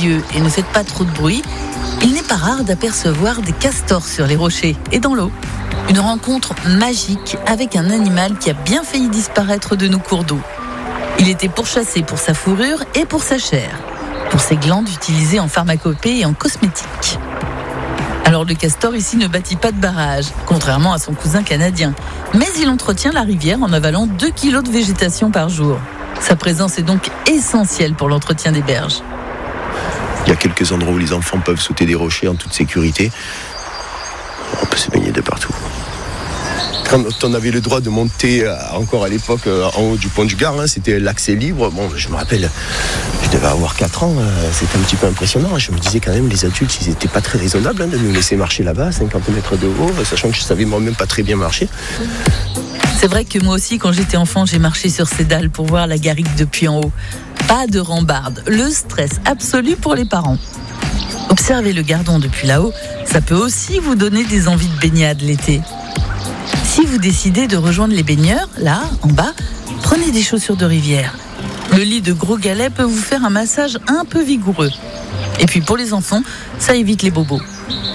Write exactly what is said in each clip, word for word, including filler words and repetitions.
yeux et ne faites pas trop de bruit, il n'est pas rare d'apercevoir des castors sur les rochers et dans l'eau. Une rencontre magique avec un animal qui a bien failli disparaître de nos cours d'eau. Il était pourchassé pour sa fourrure et pour sa chair, pour ses glandes utilisées en pharmacopée et en cosmétique. Alors le castor ici ne bâtit pas de barrage, contrairement à son cousin canadien, mais il entretient la rivière en avalant deux kilos de végétation par jour. Sa présence est donc essentielle pour l'entretien des berges. Il y a quelques endroits où les enfants peuvent sauter des rochers en toute sécurité. On peut se baigner de partout. Quand on avait le droit de monter, encore à l'époque, en haut du pont du Gard, hein, c'était l'accès libre. Bon, je me rappelle, je devais avoir quatre ans, c'était un petit peu impressionnant. Je me disais quand même, les adultes, ils n'étaient pas très raisonnables hein, de nous laisser marcher là-bas, à cinquante mètres de haut, sachant que je savais moi-même pas très bien marcher. C'est vrai que moi aussi, quand j'étais enfant, j'ai marché sur ces dalles pour voir la garrigue depuis en haut. Pas de rambarde, le stress absolu pour les parents. Observer le Gardon depuis là-haut, ça peut aussi vous donner des envies de baignade l'été. Si vous décidez de rejoindre les baigneurs, là, en bas, prenez des chaussures de rivière. Le lit de gros galets peut vous faire un massage un peu vigoureux. Et puis pour les enfants, ça évite les bobos.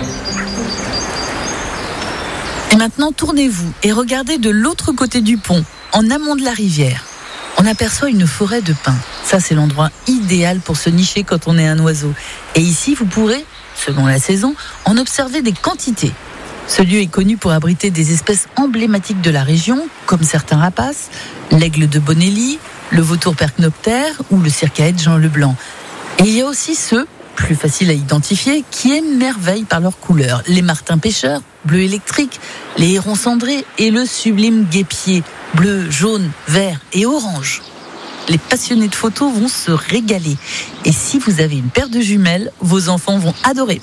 Et maintenant, tournez-vous et regardez de l'autre côté du pont, en amont de la rivière. On aperçoit une forêt de pins. Ça, c'est l'endroit idéal pour se nicher quand on est un oiseau. Et ici, vous pourrez, selon la saison, en observer des quantités. Ce lieu est connu pour abriter des espèces emblématiques de la région, comme certains rapaces, l'aigle de Bonelli, le vautour percnoptère ou le circaète Jean Leblanc. Et il y a aussi ceux, plus faciles à identifier, qui émerveillent par leurs couleurs. Les martins pêcheurs, bleu électrique, les hérons cendrés et le sublime guêpier, bleu, jaune, vert et orange. Les passionnés de photos vont se régaler. Et si vous avez une paire de jumelles, vos enfants vont adorer.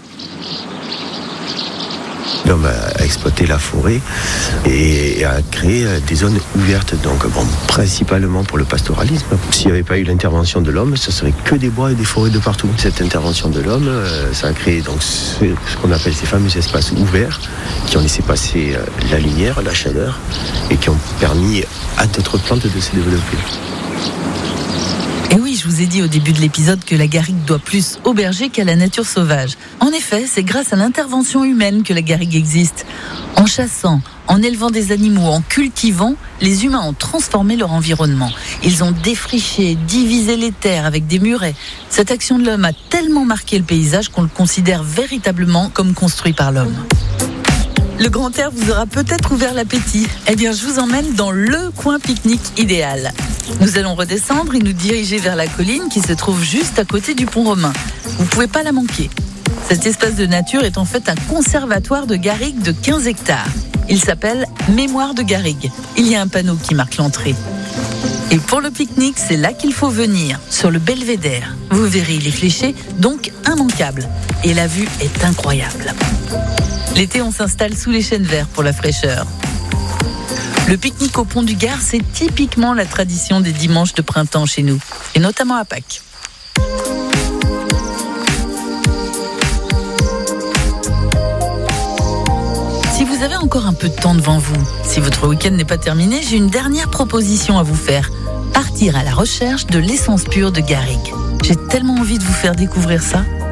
L'homme a exploité la forêt et a créé des zones ouvertes, donc bon, principalement pour le pastoralisme. S'il n'y avait pas eu l'intervention de l'homme, ce serait que des bois et des forêts de partout. Cette intervention de l'homme, ça a créé donc ce, ce qu'on appelle ces fameux espaces ouverts qui ont laissé passer la lumière, la chaleur et qui ont permis à d'autres plantes de se développer. Et oui, je vous ai dit au début de l'épisode que la garrigue doit plus au berger qu'à la nature sauvage. En effet, c'est grâce à l'intervention humaine que la garrigue existe. En chassant, en élevant des animaux, en cultivant, les humains ont transformé leur environnement. Ils ont défriché, divisé les terres avec des murets. Cette action de l'homme a tellement marqué le paysage qu'on le considère véritablement comme construit par l'homme. Le grand air vous aura peut-être ouvert l'appétit. Eh bien, je vous emmène dans le coin pique-nique idéal. Nous allons redescendre et nous diriger vers la colline qui se trouve juste à côté du pont romain. Vous ne pouvez pas la manquer. Cet espace de nature est en fait un conservatoire de garrigues de quinze hectares. Il s'appelle Mémoire de garrigue. Il y a un panneau qui marque l'entrée. Et pour le pique-nique, c'est là qu'il faut venir, sur le belvédère. Vous verrez, il est fléché, donc immanquable. Et la vue est incroyable. L'été, on s'installe sous les chênes verts pour la fraîcheur. Le pique-nique au pont du Gard, c'est typiquement la tradition des dimanches de printemps chez nous, et notamment à Pâques. Si vous avez encore un peu de temps devant vous, si votre week-end n'est pas terminé, j'ai une dernière proposition à vous faire. Partir à la recherche de l'essence pure de garrigue. J'ai tellement envie de vous faire découvrir ça.